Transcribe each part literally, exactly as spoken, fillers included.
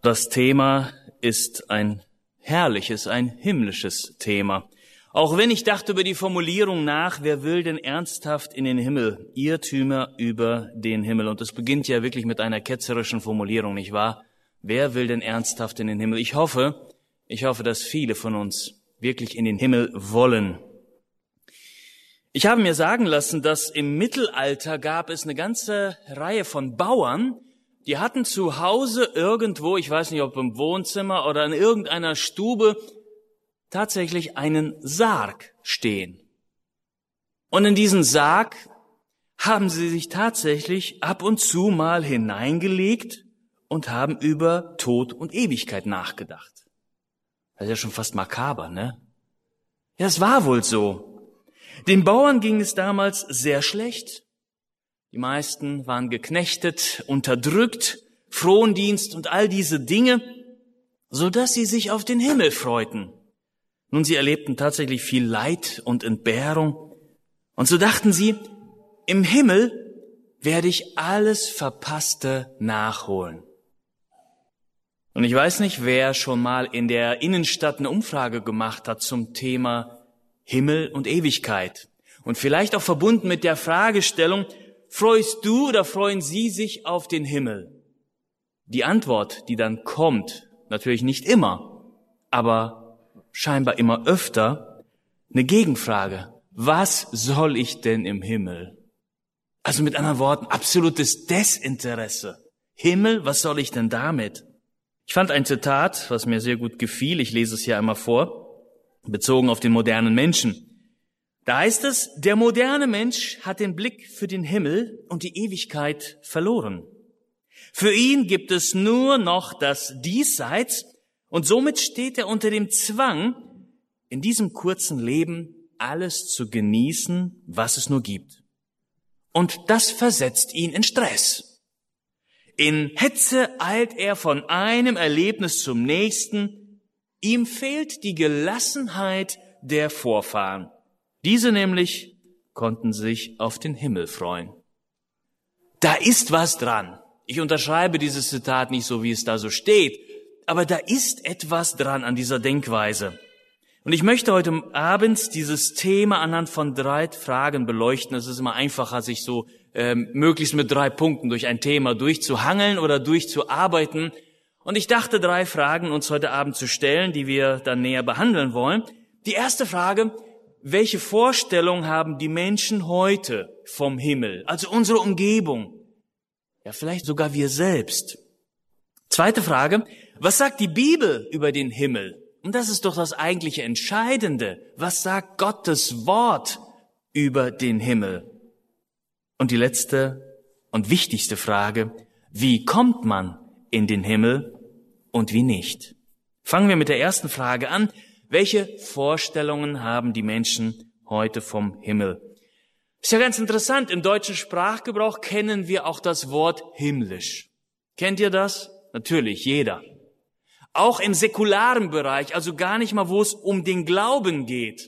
Das Thema ist ein herrliches, ein himmlisches Thema. Auch wenn ich dachte über die Formulierung nach, wer will denn ernsthaft in den Himmel? Irrtümer über den Himmel. Und es beginnt ja wirklich mit einer ketzerischen Formulierung, nicht wahr? Wer will denn ernsthaft in den Himmel? Ich hoffe, ich hoffe, dass viele von uns wirklich in den Himmel wollen. Ich habe mir sagen lassen, dass im Mittelalter gab es eine ganze Reihe von Bauern, die hatten zu Hause irgendwo, ich weiß nicht, ob im Wohnzimmer oder in irgendeiner Stube, tatsächlich einen Sarg stehen. Und in diesen Sarg haben sie sich tatsächlich ab und zu mal hineingelegt und haben über Tod und Ewigkeit nachgedacht. Das ist ja schon fast makaber, ne? Ja, es war wohl so. Den Bauern ging es damals sehr schlecht. Die meisten waren geknechtet, unterdrückt, Frondienst und all diese Dinge, so dass sie sich auf den Himmel freuten. Nun, sie erlebten tatsächlich viel Leid und Entbehrung. Und so dachten sie, im Himmel werde ich alles Verpasste nachholen. Und ich weiß nicht, wer schon mal in der Innenstadt eine Umfrage gemacht hat zum Thema Himmel und Ewigkeit. Und vielleicht auch verbunden mit der Fragestellung, freust du oder freuen Sie sich auf den Himmel? Die Antwort, die dann kommt, natürlich nicht immer, aber scheinbar immer öfter, eine Gegenfrage. Was soll ich denn im Himmel? Also mit anderen Worten, absolutes Desinteresse. Himmel, was soll ich denn damit? Ich fand ein Zitat, was mir sehr gut gefiel, ich lese es hier einmal vor, bezogen auf den modernen Menschen. Da heißt es, der moderne Mensch hat den Blick für den Himmel und die Ewigkeit verloren. Für ihn gibt es nur noch das Diesseits und somit steht er unter dem Zwang, in diesem kurzen Leben alles zu genießen, was es nur gibt. Und das versetzt ihn in Stress. In Hetze eilt er von einem Erlebnis zum nächsten. Ihm fehlt die Gelassenheit der Vorfahren. Diese nämlich konnten sich auf den Himmel freuen. Da ist was dran. Ich unterschreibe dieses Zitat nicht so, wie es da so steht, aber da ist etwas dran an dieser Denkweise. Und ich möchte heute Abend dieses Thema anhand von drei Fragen beleuchten. Es ist immer einfacher, sich so ähm, möglichst mit drei Punkten durch ein Thema durchzuhangeln oder durchzuarbeiten. Und ich dachte, drei Fragen uns heute Abend zu stellen, die wir dann näher behandeln wollen. Die erste Frage: Welche Vorstellung haben die Menschen heute vom Himmel, also unsere Umgebung? Ja, vielleicht sogar wir selbst. Zweite Frage: Was sagt die Bibel über den Himmel? Und das ist doch das eigentliche Entscheidende. Was sagt Gottes Wort über den Himmel? Und die letzte und wichtigste Frage: Wie kommt man in den Himmel und wie nicht? Fangen wir mit der ersten Frage an. Welche Vorstellungen haben die Menschen heute vom Himmel? Ist ja ganz interessant, im deutschen Sprachgebrauch kennen wir auch das Wort himmlisch. Kennt ihr das? Natürlich, jeder. Auch im säkularen Bereich, also gar nicht mal, wo es um den Glauben geht,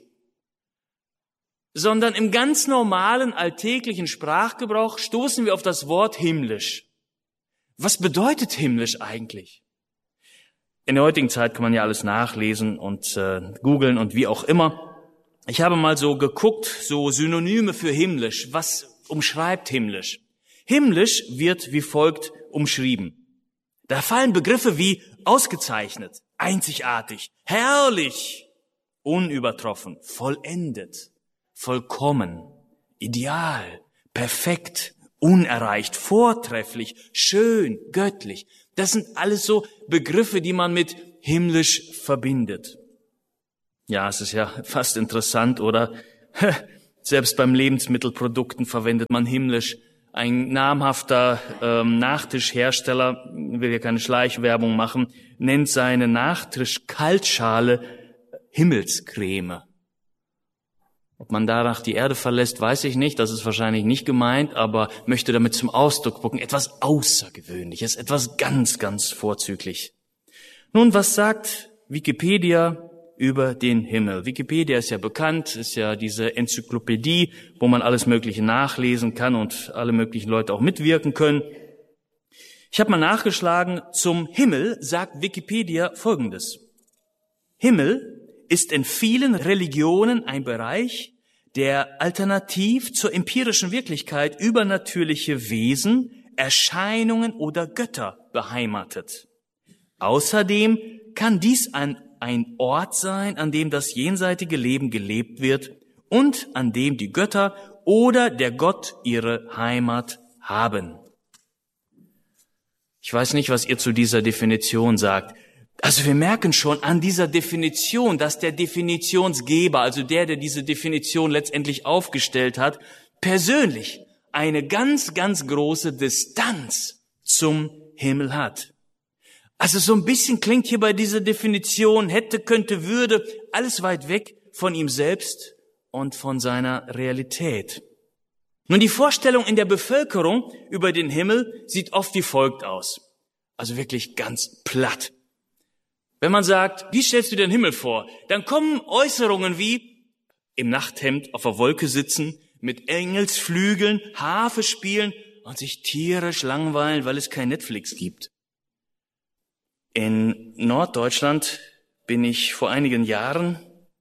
sondern im ganz normalen, alltäglichen Sprachgebrauch stoßen wir auf das Wort himmlisch. Was bedeutet himmlisch eigentlich? In der heutigen Zeit kann man ja alles nachlesen und äh, googeln und wie auch immer. Ich habe mal so geguckt, so Synonyme für himmlisch. Was umschreibt himmlisch? Himmlisch wird wie folgt umschrieben. Da fallen Begriffe wie ausgezeichnet, einzigartig, herrlich, unübertroffen, vollendet, vollkommen, ideal, perfekt, unerreicht, vortrefflich, schön, göttlich. Das sind alles so Begriffe, die man mit himmlisch verbindet. Ja, es ist ja fast interessant, oder? Selbst beim Lebensmittelprodukten verwendet man himmlisch. Ein namhafter ähm, Nachtischhersteller, will ja keine Schleichwerbung machen, nennt seine Nachtisch-Kaltschale Himmelscreme. Ob man danach die Erde verlässt, weiß ich nicht. Das ist wahrscheinlich nicht gemeint, aber möchte damit zum Ausdruck bringen. Etwas Außergewöhnliches, etwas ganz, ganz vorzüglich. Nun, was sagt Wikipedia über den Himmel? Wikipedia ist ja bekannt, ist ja diese Enzyklopädie, wo man alles Mögliche nachlesen kann und alle möglichen Leute auch mitwirken können. Ich habe mal nachgeschlagen, zum Himmel sagt Wikipedia Folgendes. Himmel ist in vielen Religionen ein Bereich, der alternativ zur empirischen Wirklichkeit übernatürliche Wesen, Erscheinungen oder Götter beheimatet. Außerdem kann dies ein, ein Ort sein, an dem das jenseitige Leben gelebt wird und an dem die Götter oder der Gott ihre Heimat haben. Ich weiß nicht, was ihr zu dieser Definition sagt. Also wir merken schon an dieser Definition, dass der Definitionsgeber, also der, der diese Definition letztendlich aufgestellt hat, persönlich eine ganz, ganz große Distanz zum Himmel hat. Also so ein bisschen klingt hier bei dieser Definition, hätte, könnte, würde, alles weit weg von ihm selbst und von seiner Realität. Nun, die Vorstellung in der Bevölkerung über den Himmel sieht oft wie folgt aus. Also wirklich ganz platt. Wenn man sagt, wie stellst du dir den Himmel vor? Dann kommen Äußerungen wie im Nachthemd auf der Wolke sitzen, mit Engelsflügeln, Harfe spielen und sich tierisch langweilen, weil es kein Netflix gibt. In Norddeutschland bin ich vor einigen Jahren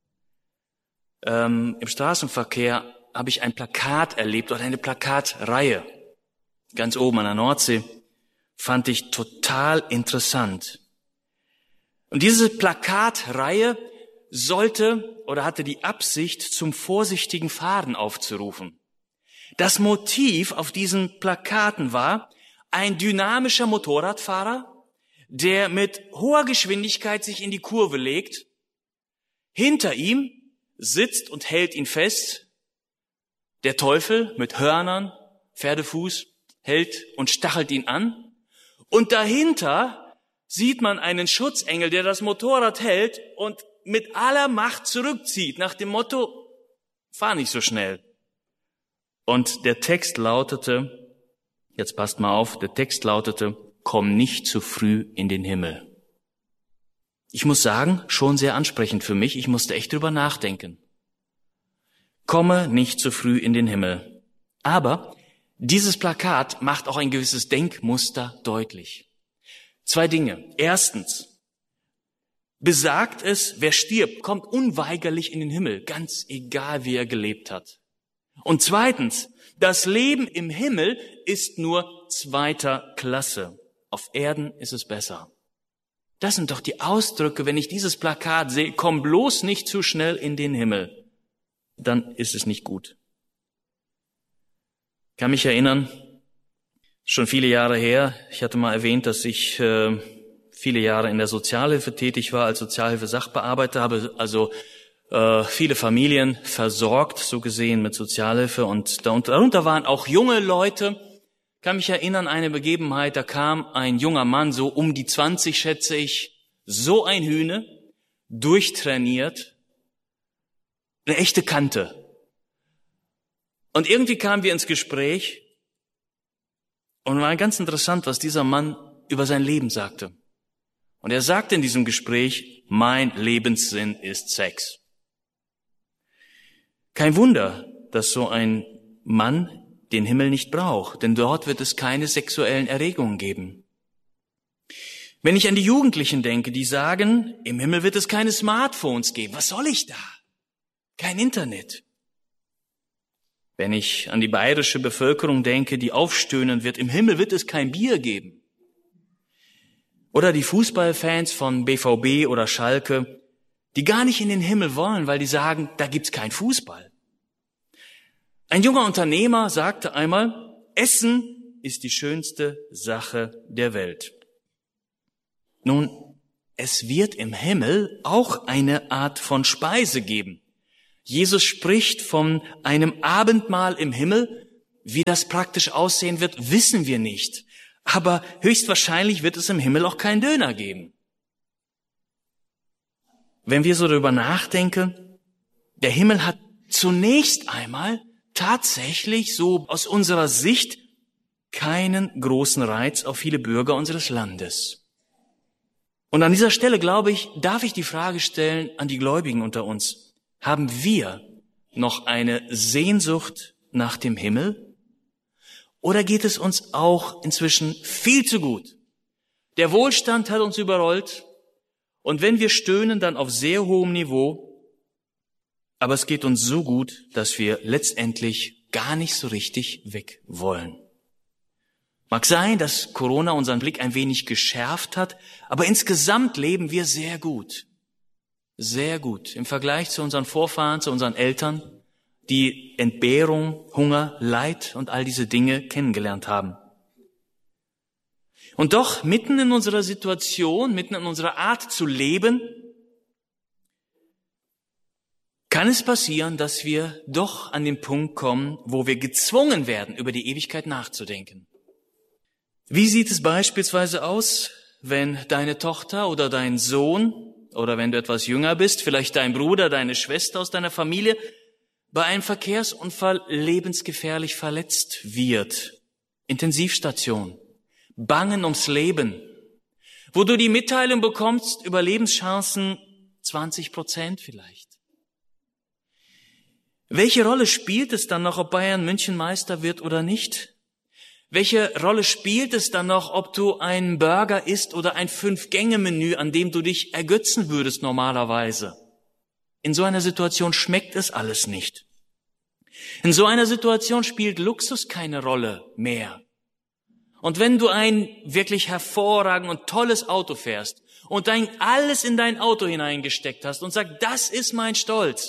ähm, im Straßenverkehr habe ich ein Plakat erlebt oder eine Plakatreihe. Ganz oben an der Nordsee fand ich total interessant. Und diese Plakatreihe sollte oder hatte die Absicht, zum vorsichtigen Fahren aufzurufen. Das Motiv auf diesen Plakaten war ein dynamischer Motorradfahrer, der mit hoher Geschwindigkeit sich in die Kurve legt. Hinter ihm sitzt und hält ihn fest der Teufel mit Hörnern, Pferdefuß, hält und stachelt ihn an. Und dahinter sieht man einen Schutzengel, der das Motorrad hält und mit aller Macht zurückzieht, nach dem Motto, fahr nicht so schnell. Und der Text lautete, jetzt passt mal auf, der Text lautete, komm nicht zu früh in den Himmel. Ich muss sagen, schon sehr ansprechend für mich, ich musste echt drüber nachdenken. Komme nicht zu früh in den Himmel. Aber dieses Plakat macht auch ein gewisses Denkmuster deutlich. Zwei Dinge. Erstens, besagt es, wer stirbt, kommt unweigerlich in den Himmel, ganz egal, wie er gelebt hat. Und zweitens, das Leben im Himmel ist nur zweiter Klasse. Auf Erden ist es besser. Das sind doch die Ausdrücke, wenn ich dieses Plakat sehe, komm bloß nicht zu schnell in den Himmel. Dann ist es nicht gut. Ich kann mich erinnern, schon viele Jahre her, ich hatte mal erwähnt, dass ich äh, viele Jahre in der Sozialhilfe tätig war, als Sozialhilfe-Sachbearbeiter, habe also äh, viele Familien versorgt, so gesehen, mit Sozialhilfe. Und darunter waren auch junge Leute. Ich kann mich erinnern, eine Begebenheit, da kam ein junger Mann, so um die zwanzig schätze ich, so ein Hühne, durchtrainiert, eine echte Kante. Und irgendwie kamen wir ins Gespräch und war ganz interessant, was dieser Mann über sein Leben sagte. Und er sagte in diesem Gespräch, mein Lebenssinn ist Sex. Kein Wunder, dass so ein Mann den Himmel nicht braucht, denn dort wird es keine sexuellen Erregungen geben. Wenn ich an die Jugendlichen denke, die sagen, im Himmel wird es keine Smartphones geben, was soll ich da? Kein Internet. Wenn ich an die bayerische Bevölkerung denke, die aufstöhnen wird, im Himmel wird es kein Bier geben. Oder die Fußballfans von B V B oder Schalke, die gar nicht in den Himmel wollen, weil die sagen, da gibt's keinen Fußball. Ein junger Unternehmer sagte einmal, Essen ist die schönste Sache der Welt. Nun, es wird im Himmel auch eine Art von Speise geben. Jesus spricht von einem Abendmahl im Himmel. Wie das praktisch aussehen wird, wissen wir nicht. Aber höchstwahrscheinlich wird es im Himmel auch keinen Döner geben. Wenn wir so darüber nachdenken, der Himmel hat zunächst einmal tatsächlich so aus unserer Sicht keinen großen Reiz auf viele Bürger unseres Landes. Und an dieser Stelle, glaube ich, darf ich die Frage stellen an die Gläubigen unter uns. Haben wir noch eine Sehnsucht nach dem Himmel? Oder geht es uns auch inzwischen viel zu gut? Der Wohlstand hat uns überrollt und wenn wir stöhnen, dann auf sehr hohem Niveau. Aber es geht uns so gut, dass wir letztendlich gar nicht so richtig weg wollen. Mag sein, dass Corona unseren Blick ein wenig geschärft hat, aber insgesamt leben wir sehr gut. Sehr gut. Im Vergleich zu unseren Vorfahren, zu unseren Eltern, die Entbehrung, Hunger, Leid und all diese Dinge kennengelernt haben. Und doch, mitten in unserer Situation, mitten in unserer Art zu leben, kann es passieren, dass wir doch an den Punkt kommen, wo wir gezwungen werden, über die Ewigkeit nachzudenken. Wie sieht es beispielsweise aus, wenn deine Tochter oder dein Sohn oder wenn du etwas jünger bist, vielleicht dein Bruder, deine Schwester aus deiner Familie, bei einem Verkehrsunfall lebensgefährlich verletzt wird? Intensivstation, Bangen ums Leben, wo du die Mitteilung bekommst, Überlebenschancen zwanzig Prozent vielleicht. Welche Rolle spielt es dann noch, ob Bayern München Meister wird oder nicht? Welche Rolle spielt es dann noch, ob du einen Burger isst oder ein Fünf-Gänge-Menü, an dem du dich ergötzen würdest normalerweise? In so einer Situation schmeckt es alles nicht. In so einer Situation spielt Luxus keine Rolle mehr. Und wenn du ein wirklich hervorragend und tolles Auto fährst und dein alles in dein Auto hineingesteckt hast und sagst, das ist mein Stolz,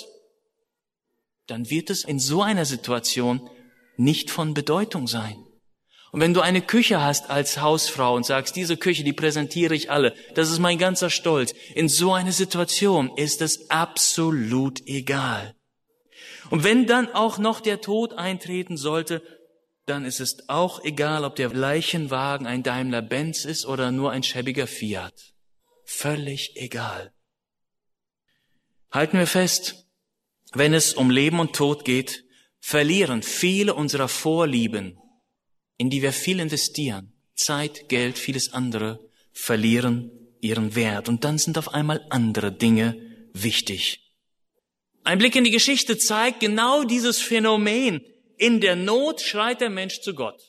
dann wird es in so einer Situation nicht von Bedeutung sein. Und wenn du eine Küche hast als Hausfrau und sagst, diese Küche, die präsentiere ich alle, das ist mein ganzer Stolz, in so einer Situation ist es absolut egal. Und wenn dann auch noch der Tod eintreten sollte, dann ist es auch egal, ob der Leichenwagen ein Daimler-Benz ist oder nur ein schäbiger Fiat. Völlig egal. Halten wir fest, wenn es um Leben und Tod geht, verlieren viele unserer Vorlieben, in die wir viel investieren, Zeit, Geld, vieles andere, verlieren ihren Wert. Und dann sind auf einmal andere Dinge wichtig. Ein Blick in die Geschichte zeigt genau dieses Phänomen. In der Not schreit der Mensch zu Gott.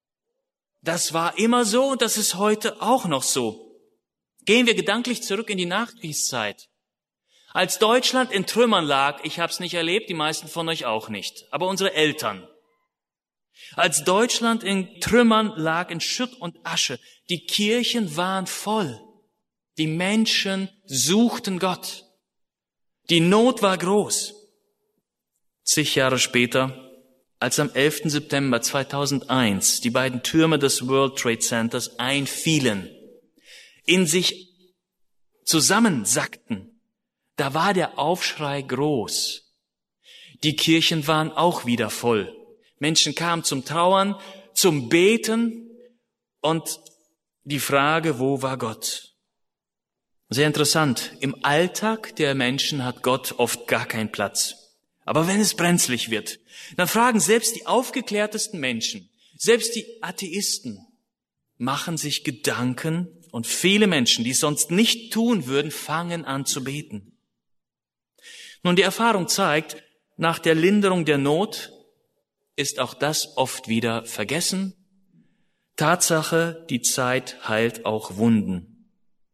Das war immer so und das ist heute auch noch so. Gehen wir gedanklich zurück in die Nachkriegszeit. Als Deutschland in Trümmern lag, ich habe es nicht erlebt, die meisten von euch auch nicht, aber unsere Eltern. Als Deutschland in Trümmern lag, in Schutt und Asche, die Kirchen waren voll. Die Menschen suchten Gott. Die Not war groß. Zig Jahre später, als am elften September zweitausendeins die beiden Türme des World Trade Centers einfielen, in sich zusammensackten, da war der Aufschrei groß. Die Kirchen waren auch wieder voll. Menschen kamen zum Trauern, zum Beten und die Frage, wo war Gott? Sehr interessant. Im Alltag der Menschen hat Gott oft gar keinen Platz. Aber wenn es brenzlig wird, dann fragen selbst die aufgeklärtesten Menschen, selbst die Atheisten, machen sich Gedanken und viele Menschen, die es sonst nicht tun würden, fangen an zu beten. Nun, die Erfahrung zeigt, nach der Linderung der Not ist auch das oft wieder vergessen. Tatsache, die Zeit heilt auch Wunden.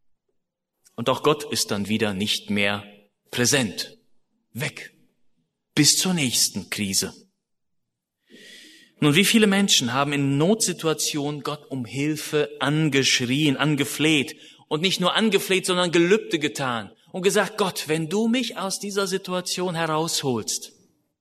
Und auch Gott ist dann wieder nicht mehr präsent. Weg. Bis zur nächsten Krise. Nun, wie viele Menschen haben in Notsituationen Gott um Hilfe angeschrien, angefleht und nicht nur angefleht, sondern Gelübde getan und gesagt, Gott, wenn du mich aus dieser Situation herausholst,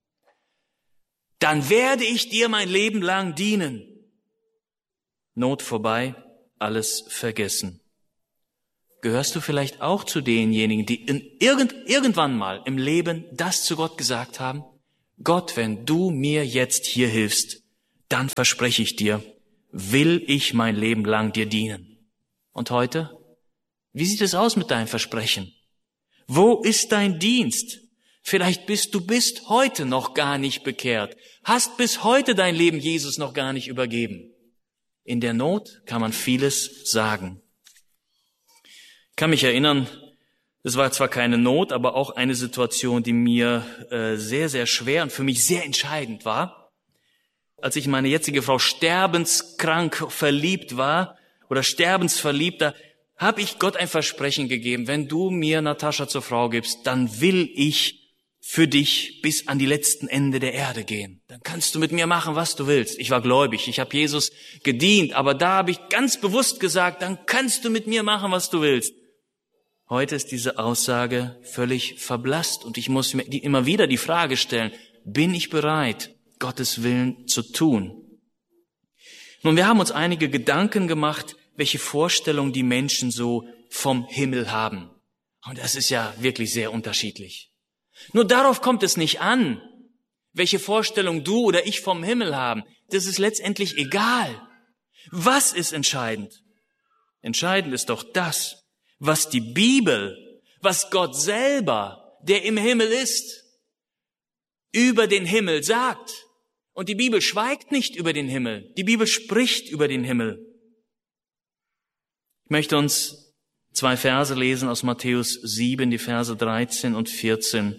dann werde ich dir mein Leben lang dienen. Not vorbei, alles vergessen. Gehörst du vielleicht auch zu denjenigen, die in irgend, irgendwann mal im Leben das zu Gott gesagt haben? Gott, wenn du mir jetzt hier hilfst, dann verspreche ich dir, will ich mein Leben lang dir dienen. Und heute? Wie sieht es aus mit deinem Versprechen? Wo ist dein Dienst? Vielleicht bist du bist heute noch gar nicht bekehrt, hast bis heute dein Leben Jesus noch gar nicht übergeben. In der Not kann man vieles sagen. Ich kann mich erinnern, es war zwar keine Not, aber auch eine Situation, die mir äh, sehr, sehr schwer und für mich sehr entscheidend war. als ich in meine jetzige Frau sterbenskrank verliebt war oder sterbensverliebt, da habe ich Gott ein Versprechen gegeben, wenn du mir Natascha zur Frau gibst, dann will ich für dich bis an die letzten Ende der Erde gehen. Dann kannst du mit mir machen, was du willst. Ich war gläubig, ich habe Jesus gedient, aber da habe ich ganz bewusst gesagt, dann kannst du mit mir machen, was du willst. Heute ist diese Aussage völlig verblasst und ich muss mir immer wieder die Frage stellen, bin ich bereit, Gottes Willen zu tun? Nun, wir haben uns einige Gedanken gemacht, welche Vorstellung die Menschen so vom Himmel haben. Und das ist ja wirklich sehr unterschiedlich. Nur darauf kommt es nicht an, welche Vorstellung du oder ich vom Himmel haben. Das ist letztendlich egal. Was ist entscheidend? Entscheidend ist doch das, was die Bibel, was Gott selber, der im Himmel ist, über den Himmel sagt. Und die Bibel schweigt nicht über den Himmel. Die Bibel spricht über den Himmel. Ich möchte uns zwei Verse lesen aus Matthäus sieben, die Verse dreizehn und vierzehn.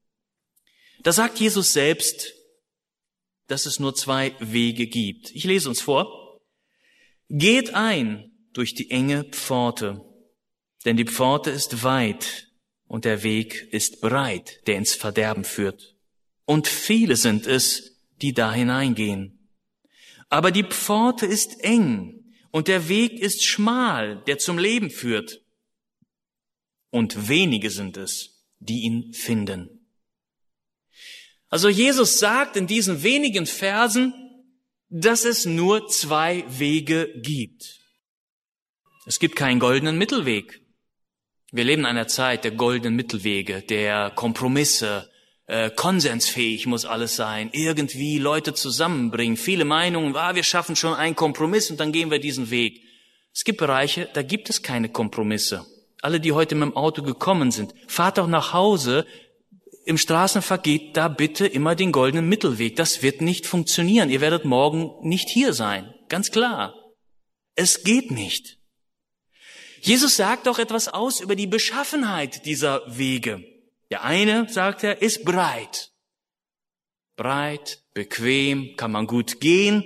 Da sagt Jesus selbst, dass es nur zwei Wege gibt. Ich lese uns vor. Geht ein durch die enge Pforte, denn die Pforte ist weit und der Weg ist breit, der ins Verderben führt. Und viele sind es, die da hineingehen. Aber die Pforte ist eng und der Weg ist schmal, der zum Leben führt. Und wenige sind es, die ihn finden. Also Jesus sagt in diesen wenigen Versen, dass es nur zwei Wege gibt. Es gibt keinen goldenen Mittelweg. Wir leben in einer Zeit der goldenen Mittelwege, der Kompromisse, äh, konsensfähig muss alles sein, irgendwie Leute zusammenbringen, viele Meinungen, ah, wir schaffen schon einen Kompromiss und dann gehen wir diesen Weg. Es gibt Bereiche, da gibt es keine Kompromisse. Alle, die heute mit dem Auto gekommen sind, fahrt doch nach Hause. Im Straßenverkehr geht da bitte immer den goldenen Mittelweg. Das wird nicht funktionieren. Ihr werdet morgen nicht hier sein. Ganz klar. Es geht nicht. Jesus sagt doch etwas aus über die Beschaffenheit dieser Wege. Der eine, sagt er, ist breit. Breit, bequem, kann man gut gehen.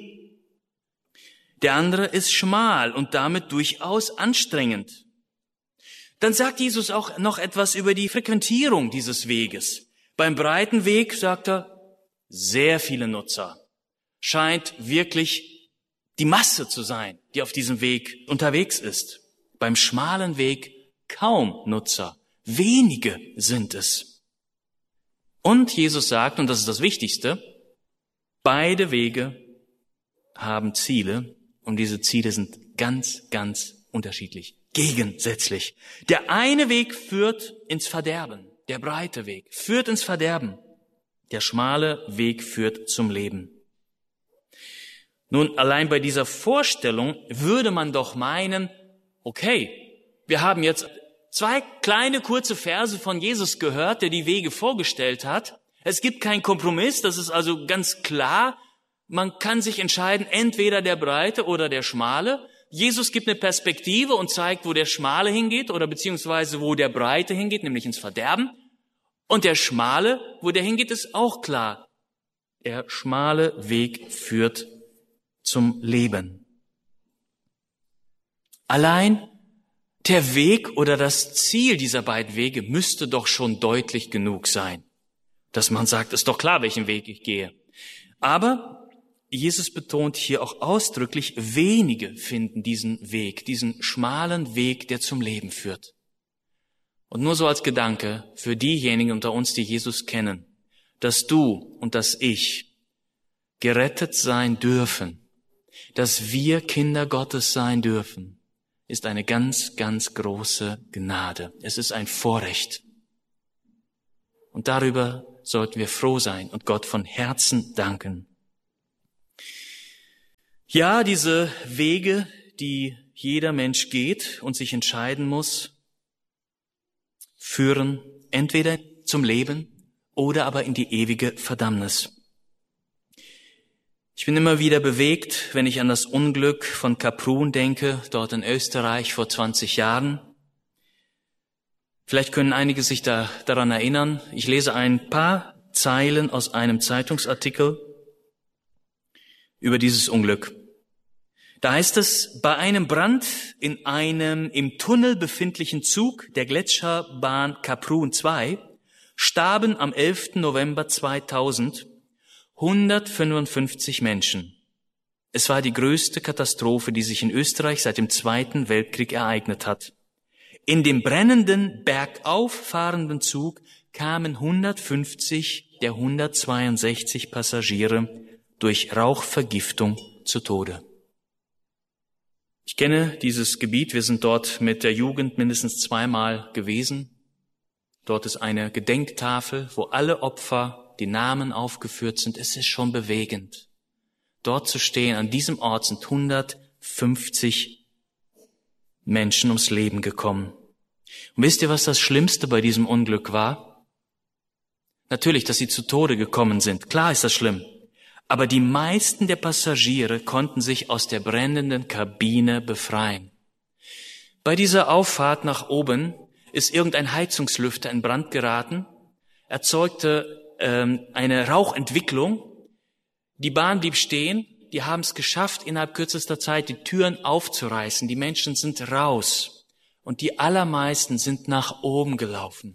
Der andere ist schmal und damit durchaus anstrengend. Dann sagt Jesus auch noch etwas über die Frequentierung dieses Weges. Beim breiten Weg, sagt er, sehr viele Nutzer. Scheint wirklich die Masse zu sein, die auf diesem Weg unterwegs ist. Beim schmalen Weg kaum Nutzer. Wenige sind es. Und Jesus sagt, und das ist das Wichtigste, beide Wege haben Ziele und diese Ziele sind ganz, ganz unterschiedlich. Gegensätzlich. Der eine Weg führt ins Verderben. Der breite Weg führt ins Verderben. Der schmale Weg führt zum Leben. Nun, allein bei dieser Vorstellung würde man doch meinen, okay, wir haben jetzt zwei kleine kurze Verse von Jesus gehört, der die Wege vorgestellt hat. Es gibt keinen Kompromiss, das ist also ganz klar. Man kann sich entscheiden, entweder der breite oder der schmale. Jesus gibt eine Perspektive und zeigt, wo der Schmale hingeht oder beziehungsweise wo der Breite hingeht, nämlich ins Verderben. Und der Schmale, wo der hingeht, ist auch klar. Der schmale Weg führt zum Leben. Allein der Weg oder das Ziel dieser beiden Wege müsste doch schon deutlich genug sein, dass man sagt, ist doch klar, welchen Weg ich gehe. Aber Jesus betont hier auch ausdrücklich, wenige finden diesen Weg, diesen schmalen Weg, der zum Leben führt. Und nur so als Gedanke für diejenigen unter uns, die Jesus kennen, dass du und dass ich gerettet sein dürfen, dass wir Kinder Gottes sein dürfen, ist eine ganz, ganz große Gnade. Es ist ein Vorrecht. Und darüber sollten wir froh sein und Gott von Herzen danken. Ja, diese Wege, die jeder Mensch geht und sich entscheiden muss, führen entweder zum Leben oder aber in die ewige Verdammnis. Ich bin immer wieder bewegt, wenn ich an das Unglück von Kaprun denke, dort in Österreich vor zwanzig Jahren. Vielleicht können einige sich da, daran erinnern. Ich lese ein paar Zeilen aus einem Zeitungsartikel. über dieses Unglück. Da heißt es, bei einem Brand in einem im Tunnel befindlichen Zug der Gletscherbahn Kaprun zwei starben am elften November zweitausend hundertfünfundfünfzig Menschen. Es war die größte Katastrophe, die sich in Österreich seit dem Zweiten Weltkrieg ereignet hat. In dem brennenden, bergauf fahrenden Zug kamen hundertfünfzig der hundertzweiundsechzig Passagiere durch Rauchvergiftung zu Tode. Ich kenne dieses Gebiet, wir sind dort mit der Jugend mindestens zweimal gewesen. Dort ist eine Gedenktafel, wo alle Opfer, die Namen aufgeführt sind. Es ist schon bewegend. Dort zu stehen, an diesem Ort sind hundertfünfzig Menschen ums Leben gekommen. Und wisst ihr, was das Schlimmste bei diesem Unglück war? Natürlich, dass sie zu Tode gekommen sind. Klar ist das schlimm. Aber die meisten der Passagiere konnten sich aus der brennenden Kabine befreien. Bei dieser Auffahrt nach oben ist irgendein Heizungslüfter in Brand geraten, erzeugte ähm, eine Rauchentwicklung. Die Bahn blieb stehen, die haben es geschafft, innerhalb kürzester Zeit die Türen aufzureißen. Die Menschen sind raus und die allermeisten sind nach oben gelaufen.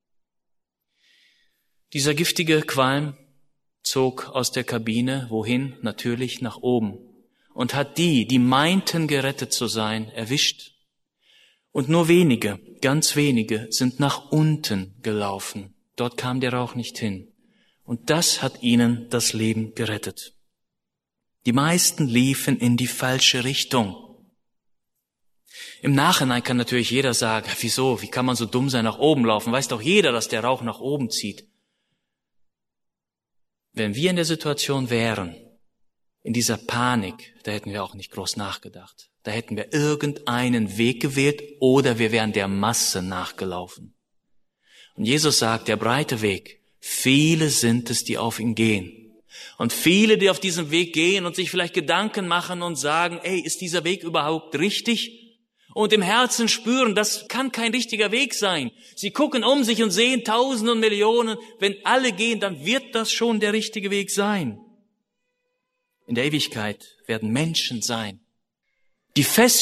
Dieser giftige Qualm zog aus der Kabine, wohin? Natürlich nach oben, und hat die, die meinten gerettet zu sein, erwischt. Und nur wenige, ganz wenige, sind nach unten gelaufen. Dort kam der Rauch nicht hin. Und das hat ihnen das Leben gerettet. Die meisten liefen in die falsche Richtung. Im Nachhinein kann natürlich jeder sagen, wieso, wie kann man so dumm sein, nach oben laufen? Weiß doch jeder, dass der Rauch nach oben zieht. Wenn wir in der Situation wären, in dieser Panik, da hätten wir auch nicht groß nachgedacht. Da hätten wir irgendeinen Weg gewählt oder wir wären der Masse nachgelaufen. Und Jesus sagt, der breite Weg, viele sind es, die auf ihn gehen. Und viele, die auf diesem Weg gehen und sich vielleicht Gedanken machen und sagen, ey, ist dieser Weg überhaupt richtig? Und im Herzen spüren, das kann kein richtiger Weg sein. Sie gucken um sich und sehen Tausende und Millionen. Wenn alle gehen, dann wird das schon der richtige Weg sein. In der Ewigkeit werden Menschen sein, die fest